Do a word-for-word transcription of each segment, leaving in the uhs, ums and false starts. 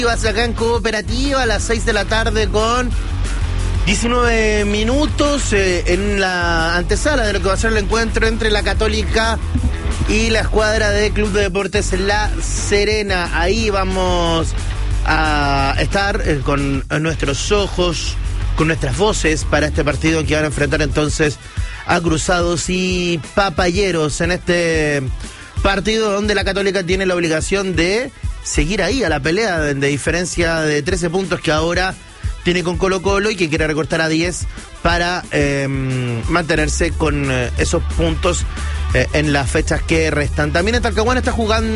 Acá en Cooperativa a las seis de la tarde con diecinueve minutos eh, en la antesala de lo que va a ser el encuentro entre la Católica y la escuadra de Club de Deportes La Serena. Ahí vamos a estar eh, con nuestros ojos, con nuestras voces para este partido que van a enfrentar entonces a Cruzados y Papayeros en este partido donde la Católica tiene la obligación de seguir ahí a la pelea de, de diferencia de trece puntos que ahora tiene con Colo Colo y que quiere recortar a diez para eh, mantenerse con eh, esos puntos eh, en las fechas que restan. También en Talcahuano está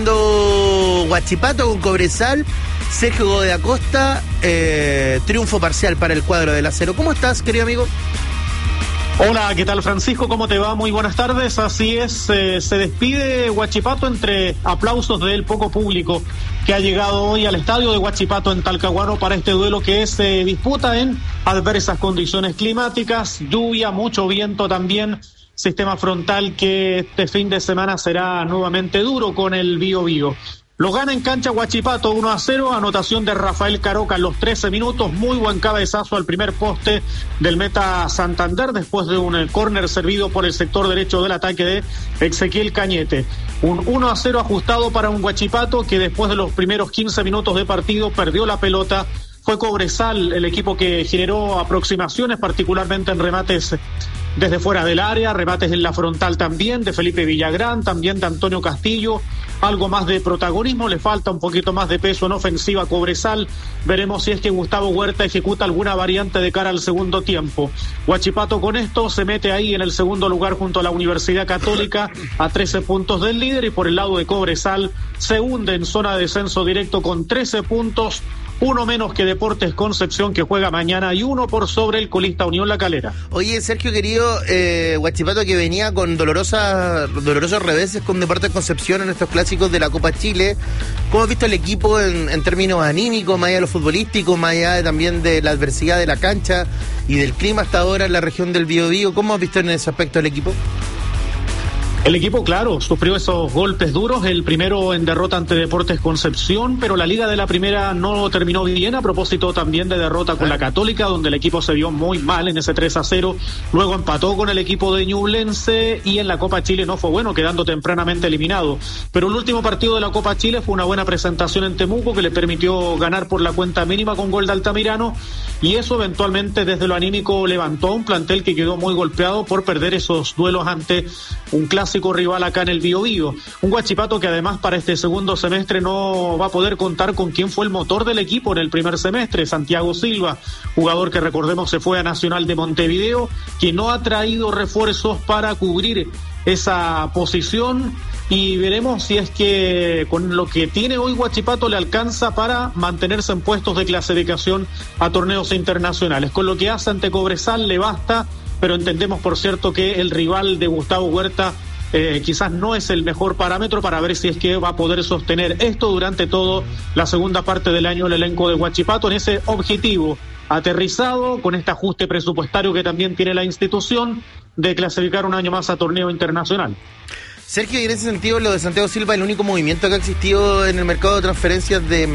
jugando Huachipato con Cobresal. Sergio de Acosta, eh, triunfo parcial para el cuadro del Acero. ¿Cómo estás, querido amigo? Hola, ¿qué tal, Francisco? ¿Cómo te va? Muy buenas tardes. Así es, eh, se despide Huachipato entre aplausos del poco público que ha llegado hoy al estadio de Huachipato en Talcahuano para este duelo que se disputa en adversas condiciones climáticas, lluvia, mucho viento también, sistema frontal que este fin de semana será nuevamente duro con el Bío Bío. Lo gana en cancha Huachipato uno a cero, anotación de Rafael Caroca en los trece minutos, muy buen cabezazo al primer poste del meta Santander después de un córner servido por el sector derecho del ataque de Ezequiel Cañete. Un uno a cero ajustado para un Huachipato que después de los primeros quince minutos de partido perdió la pelota. Fue Cobresal el equipo que generó aproximaciones, particularmente en remates desde fuera del área, remates en la frontal también, de Felipe Villagrán, también de Antonio Castillo. Algo más de protagonismo, le falta un poquito más de peso en ofensiva a Cobresal. Veremos si es que Gustavo Huerta ejecuta alguna variante de cara al segundo tiempo. Huachipato con esto se mete ahí en el segundo lugar junto a la Universidad Católica a trece puntos del líder, y por el lado de Cobresal se hunde en zona de descenso directo con trece puntos, uno menos que Deportes Concepción, que juega mañana, y uno por sobre el colista Unión La Calera. Oye, Sergio, querido, eh, Huachipato que venía con dolorosa, dolorosos reveses con Deportes Concepción en estos clásicos de la Copa Chile. ¿Cómo has visto el equipo en, en términos anímicos, más allá de lo futbolístico, más allá de, también de la adversidad de la cancha y del clima hasta ahora en la región del Biobío? ¿Cómo has visto en ese aspecto el equipo? El equipo, claro, sufrió esos golpes duros, el primero en derrota ante Deportes Concepción, pero la liga de la primera no terminó bien, a propósito también de derrota con la Católica, donde el equipo se vio muy mal en ese tres a cero, luego empató con el equipo de Ñublense y en la Copa Chile no fue bueno, quedando tempranamente eliminado. Pero el último partido de la Copa Chile fue una buena presentación en Temuco que le permitió ganar por la cuenta mínima con gol de Altamirano, y eso eventualmente desde lo anímico levantó un plantel que quedó muy golpeado por perder esos duelos ante un clásico rival acá en el Biobío. Un Huachipato que además para este segundo semestre no va a poder contar con quien fue el motor del equipo en el primer semestre, Santiago Silva, jugador que recordemos se fue a Nacional de Montevideo, que no ha traído refuerzos para cubrir esa posición, y veremos si es que con lo que tiene hoy Huachipato le alcanza para mantenerse en puestos de clasificación a torneos internacionales. Con lo que hace ante Cobresal le basta, pero entendemos por cierto que el rival de Gustavo Huerta Eh, quizás no es el mejor parámetro para ver si es que va a poder sostener esto durante toda la segunda parte del año el elenco de Huachipato en ese objetivo aterrizado con este ajuste presupuestario que también tiene la institución de clasificar un año más a torneo internacional. Sergio, y en ese sentido lo de Santiago Silva, el único movimiento que ha existido en el mercado de transferencias de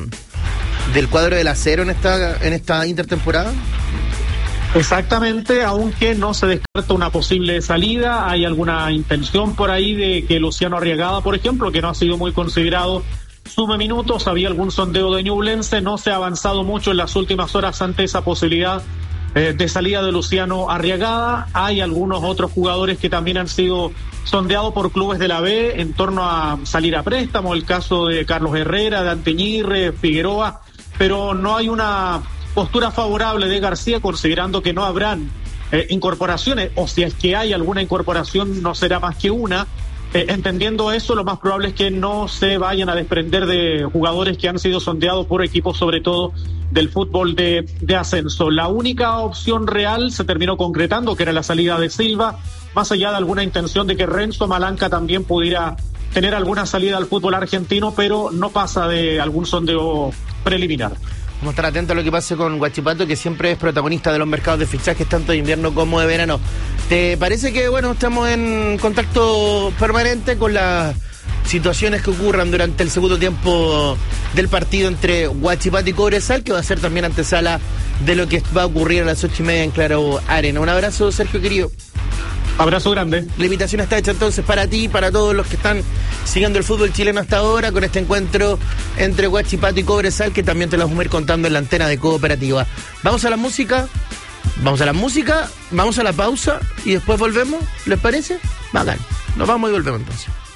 del cuadro del Acero en esta en esta intertemporada. Exactamente, aunque no se descarta una posible salida, hay alguna intención por ahí de que Luciano Arriagada, por ejemplo, que no ha sido muy considerado, sume minutos. Había algún sondeo de Ñublense, no se ha avanzado mucho en las últimas horas ante esa posibilidad eh, de salida de Luciano Arriagada. Hay algunos otros jugadores que también han sido sondeados por clubes de la B en torno a salir a préstamo, el caso de Carlos Herrera, de Anteñirre, Figueroa, pero no hay una postura favorable de García, considerando que no habrán eh, incorporaciones, o si es que hay alguna incorporación no será más que una. Eh, entendiendo eso, lo más probable es que no se vayan a desprender de jugadores que han sido sondeados por equipos, sobre todo del fútbol de, de ascenso. La única opción real se terminó concretando, que era la salida de Silva, más allá de alguna intención de que Renzo Malanca también pudiera tener alguna salida al fútbol argentino, pero no pasa de algún sondeo preliminar. Vamos a estar atentos a lo que pase con Huachipato, que siempre es protagonista de los mercados de fichajes, tanto de invierno como de verano. ¿Te parece que, bueno, estamos en contacto permanente con la situaciones que ocurran durante el segundo tiempo del partido entre Huachipato y Cobresal, que va a ser también antesala de lo que va a ocurrir a las ocho y media en Claro Arena. Un abrazo, Sergio querido. Abrazo grande. La invitación está hecha entonces para ti y para todos los que están siguiendo el fútbol chileno hasta ahora, con este encuentro entre Huachipato y Cobresal, que también te lo vamos a ir contando en la antena de Cooperativa. Vamos a la música, vamos a la música, vamos a la pausa y después volvemos, ¿les parece? Bacán, nos vamos y volvemos entonces.